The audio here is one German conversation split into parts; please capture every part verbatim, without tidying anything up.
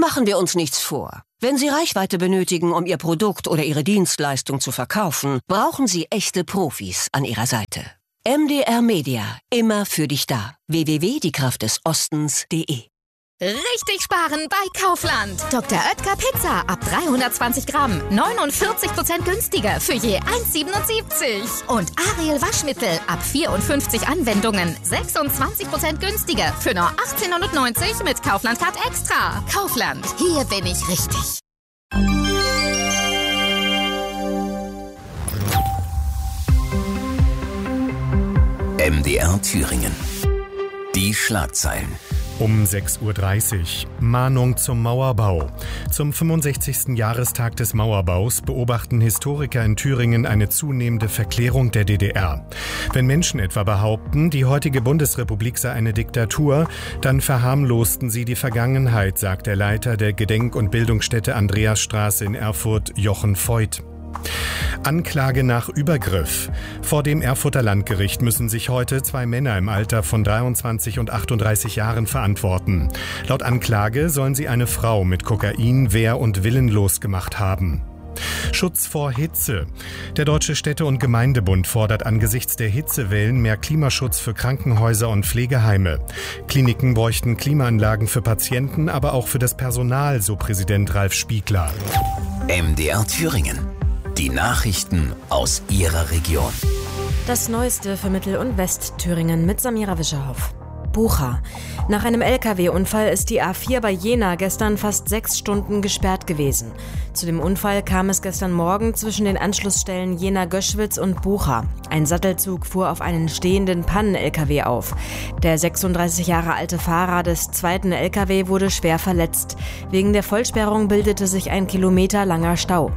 Machen wir uns nichts vor. Wenn Sie Reichweite benötigen, um Ihr Produkt oder Ihre Dienstleistung zu verkaufen, brauchen Sie echte Profis an Ihrer Seite. M D R Media, immer für dich da. w w w punkt die kraft des ostens punkt de Richtig sparen bei Kaufland. Doktor Oetker Pizza ab dreihundertzwanzig Gramm. neunundvierzig Prozent günstiger für je eins Komma siebenundsiebzig. Und Ariel Waschmittel ab vierundfünfzig Anwendungen. sechsundzwanzig Prozent günstiger für nur achtzehnhundertneunzig mit Kaufland Card Extra. Kaufland, hier bin ich richtig. M D R Thüringen. Die Schlagzeilen. Um sechs Uhr dreißig. Mahnung zum Mauerbau. Zum fünfundsechzigsten Jahrestag des Mauerbaus beobachten Historiker in Thüringen eine zunehmende Verklärung der D D R. Wenn Menschen etwa behaupten, die heutige Bundesrepublik sei eine Diktatur, dann verharmlosten sie die Vergangenheit, sagt der Leiter der Gedenk- und Bildungsstätte Andreasstraße in Erfurt, Jochen Voigt. Anklage nach Übergriff. Vor dem Erfurter Landgericht müssen sich heute zwei Männer im Alter von dreiundzwanzig und achtunddreißig Jahren verantworten. Laut Anklage sollen sie eine Frau mit Kokain wehr- und willenlos gemacht haben. Schutz vor Hitze. Der Deutsche Städte- und Gemeindebund fordert angesichts der Hitzewellen mehr Klimaschutz für Krankenhäuser und Pflegeheime. Kliniken bräuchten Klimaanlagen für Patienten, aber auch für das Personal, so Präsident Ralf Spiegler. M D R Thüringen. Die Nachrichten aus Ihrer Region. Das Neueste für Mittel- und Westthüringen mit Samira Wischerhoff. Bucha. Nach einem L K W-Unfall ist die A vier bei Jena gestern fast sechs Stunden gesperrt gewesen. Zu dem Unfall kam es gestern Morgen zwischen den Anschlussstellen Jena-Göschwitz und Bucha. Ein Sattelzug fuhr auf einen stehenden Pannen-L K W auf. Der sechsunddreißig Jahre alte Fahrer des zweiten L K W wurde schwer verletzt. Wegen der Vollsperrung bildete sich ein kilometerlanger Stau.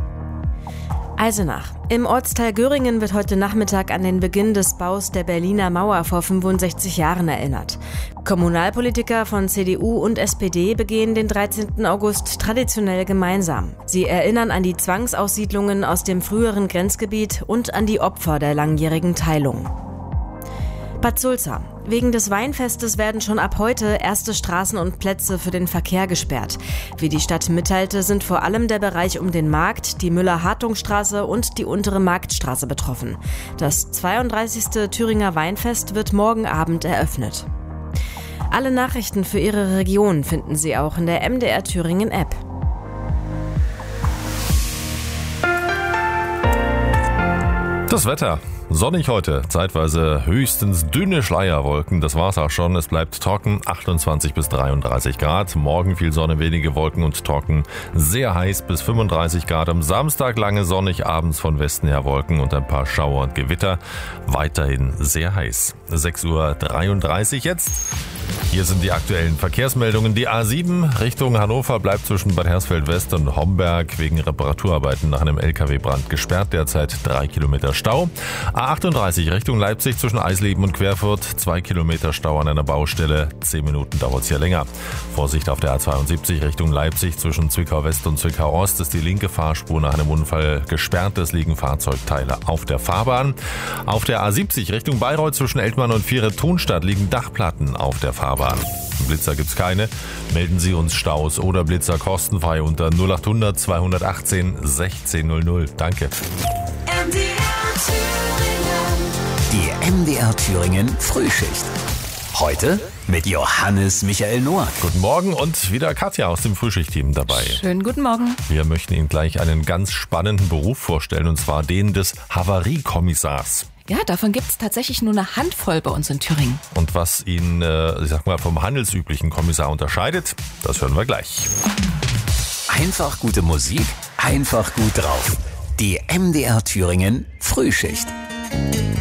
Eisenach. Im Ortsteil Göringen wird heute Nachmittag an den Beginn des Baus der Berliner Mauer vor fünfundsechzig Jahren erinnert. Kommunalpolitiker von C D U und S P D begehen den dreizehnten August traditionell gemeinsam. Sie erinnern an die Zwangsaussiedlungen aus dem früheren Grenzgebiet und an die Opfer der langjährigen Teilung. Bad Sulza. Wegen des Weinfestes werden schon ab heute erste Straßen und Plätze für den Verkehr gesperrt. Wie die Stadt mitteilte, sind vor allem der Bereich um den Markt, die Müller-Hartung-Straße und die untere Marktstraße betroffen. Das zweiunddreißigste Thüringer Weinfest wird morgen Abend eröffnet. Alle Nachrichten für Ihre Region finden Sie auch in der M D R Thüringen App. Das Wetter. Sonnig heute, zeitweise höchstens dünne Schleierwolken, das war's auch schon. Es bleibt trocken, achtundzwanzig bis dreiunddreißig Grad. Morgen viel Sonne, wenige Wolken und trocken, sehr heiß bis fünfunddreißig Grad. Am Samstag lange sonnig, abends von Westen her Wolken und ein paar Schauer und Gewitter. Weiterhin sehr heiß. sechs Uhr dreiunddreißig jetzt. Hier sind die aktuellen Verkehrsmeldungen. Die A sieben Richtung Hannover bleibt zwischen Bad Hersfeld West und Homberg wegen Reparaturarbeiten nach einem L K W-Brand gesperrt. Derzeit drei Kilometer Stau. A achtunddreißig Richtung Leipzig zwischen Eisleben und Querfurt. Zwei Kilometer Stau an einer Baustelle. Zehn Minuten dauert es hier länger. Vorsicht auf der A zweiundsiebzig Richtung Leipzig zwischen Zwickau West und Zwickau Ost ist die linke Fahrspur nach einem Unfall gesperrt. Es liegen Fahrzeugteile auf der Fahrbahn. Auf der A siebzig Richtung Bayreuth zwischen Eltmann und Viere-Thunstadt liegen Dachplatten auf der Fahrbahn. Blitzer gibt's keine. Melden Sie uns Staus oder Blitzer kostenfrei unter null acht hundert zweihundertachtzehn sechzehn null null. Danke. Die M D R Thüringen Frühschicht. Heute mit Johannes Michael Noack. Guten Morgen und wieder Katja aus dem Frühschichtteam dabei. Schönen guten Morgen. Wir möchten Ihnen gleich einen ganz spannenden Beruf vorstellen, und zwar den des Havariekommissars. Ja, davon gibt es tatsächlich nur eine Handvoll bei uns in Thüringen. Und was ihn, äh, ich sag mal, vom handelsüblichen Kommissar unterscheidet, das hören wir gleich. Einfach gute Musik, einfach gut drauf. Die M D R Thüringen Frühschicht.